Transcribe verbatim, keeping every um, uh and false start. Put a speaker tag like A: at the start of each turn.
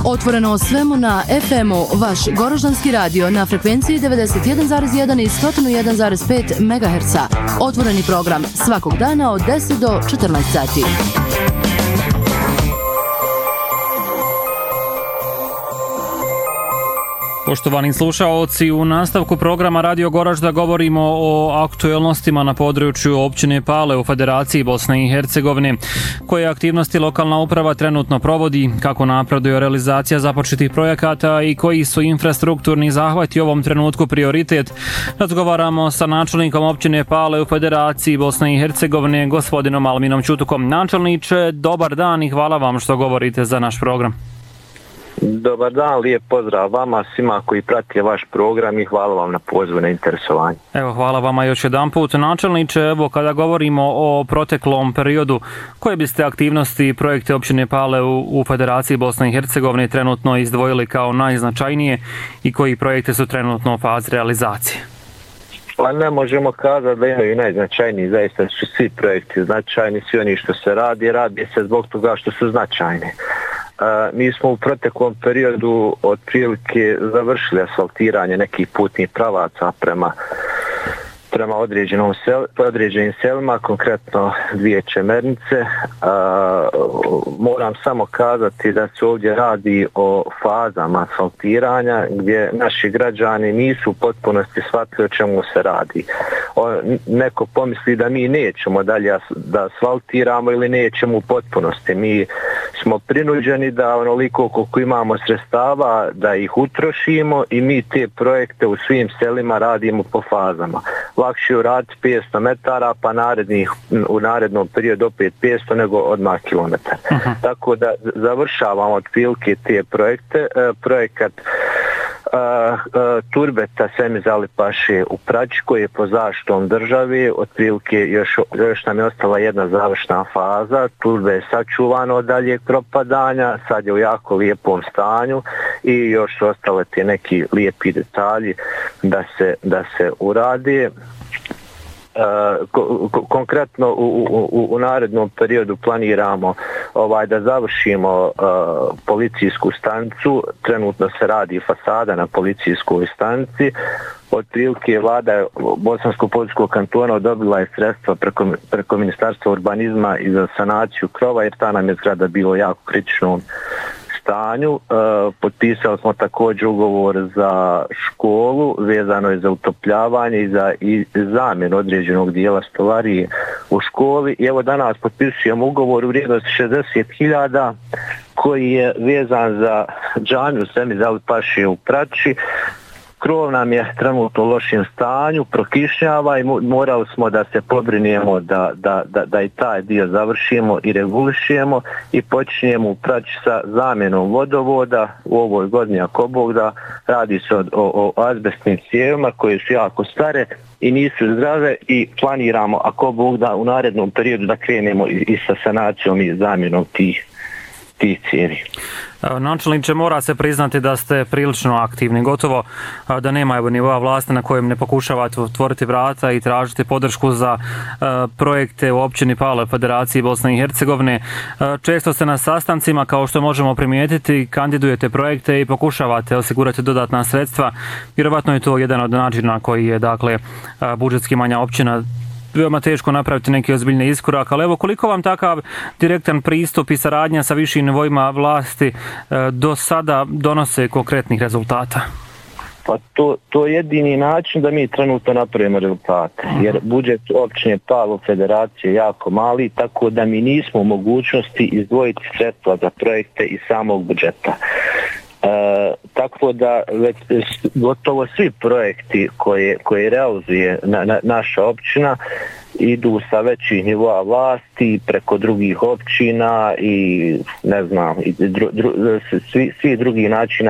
A: Otvoreno o svemu na F M-u, vaš Goroždanski radio na frekvenciji devedeset jedan zarez jedan i sto jedan zarez pet megaherca. Otvoreni program svakog dana od deset do četrnaest sati.
B: Poštovani slušaoci, u nastavku programa Radio Goražda govorimo o aktuelnostima na području općine Pale u Federaciji Bosne i Hercegovine, koje aktivnosti lokalna uprava trenutno provodi, kako napreduje realizacija započetih projekata i koji su infrastrukturni zahvati u ovom trenutku prioritet. Razgovaramo sa načelnikom općine Pale u Federaciji Bosne i Hercegovine, gospodinom Alminom Ćutukom. Načelniče, dobar dan i hvala vam što govorite za naš program.
C: Dobar dan, lijep pozdrav vama, svima koji pratite vaš program i hvala vam na pozivu, na interesovanje.
B: Evo, hvala vama još jedan put. Načelniče, evo, kada govorimo o proteklom periodu, koje biste aktivnosti i projekte općine Pale u, u Federaciji Bosne i Hercegovine trenutno izdvojili kao najznačajnije i koji projekte su trenutno u fazi realizacije?
C: Pa ne možemo kazati da imaju najznačajniji, zaista su svi projekti značajni, svi oni što se radi, radi se zbog toga što su značajni. Uh, mi smo u proteklom periodu otprilike završili asfaltiranje nekih putnih pravaca prema prema određenom sel, određenim selima, konkretno dvije Čemernice. Uh, moram samo kazati da se ovdje radi o fazama asfaltiranja gdje naši građani nisu u potpunosti shvatili o čemu se radi. O, neko pomisli da mi nećemo dalje as, da asfaltiramo ili nećemo u potpunosti. Mi smo prinuđeni da onoliko koliko imamo sredstava da ih utrošimo i mi te projekte u svim selima radimo po fazama. Lakše uraditi petsto metara, pa narednih, u narednom periodu opet petsto nego odmah kilometar. Uh-huh. Tako da završavamo otprilike te projekte. E, projekat Uh, uh, Turbeta Semizalipaše u Praći koji je po zaštitom državi, otprilike još, još nam je ostala jedna završna faza. Turbe je sačuvano od daljeg propadanja, sad je u jako lijepom stanju i još su ostale te neki lijepi detalji da se, da se uradi. Uh, ko, ko, konkretno u, u, u narednom periodu planiramo ovaj da završimo uh, policijsku stanicu. Trenutno se radi fasada na policijskoj stanici. Otprilike vlada Bosanskog policijskog kantona odobila je sredstva preko, preko Ministarstva urbanizma i za sanaciju krova, jer ta nam je zgrada bilo jako kritičnom stanju. E, potpisali smo također ugovor za školu, vezano je za utopljavanje i za i zamjenu određenog dijela stolarije u školi. I evo danas potpisujemo ugovor u vrijednosti šezdeset hiljada koji je vezan za džamiju Semizalipaše u Praći. Krov nam je trenutno u lošem stanju, prokišnjava i morali smo da se pobrinemo da, da, da, da i taj dio završimo i regulišemo i počinjemo u Praći sa zamjenom vodovoda u ovoj godini, ako Bog da. Radi se o, o, o azbestnim cijevima koje su jako stare i nisu zdrave i planiramo, ako Bog da, u narednom periodu da krenemo i, i sa sanacijom i zamjenom tih, tih cijevi.
B: Načelniče, mora se priznati da ste prilično aktivni, gotovo da nema evo nivoa vlasti na kojem ne pokušavate otvoriti vrata i tražiti podršku za uh, projekte u općini Pale Federaciji Bosne i Hercegovine. Uh, često ste na sastancima, kao što možemo primijetiti, kandidujete projekte i pokušavate osigurati dodatna sredstva. Vjerovatno je to jedan od načina koji je, dakle, uh, budžetski manja općina veoma teško napraviti neki ozbiljni iskorak, ali evo koliko vam takav direktan pristup i saradnja sa višim nivoima vlasti do sada donose konkretnih rezultata?
C: Pa to, to je jedini način da mi trenutno napravimo rezultate, jer budžet općine Pale Federacije je jako mali, tako da mi nismo u mogućnosti izdvojiti sredstva za projekte iz samog budžeta. E, tako da već, gotovo svi projekti koje, koje realizuje na, na, naša općina idu sa većih nivoa vlasti preko drugih općina i ne znam i dru, dru, svi, svi drugi načina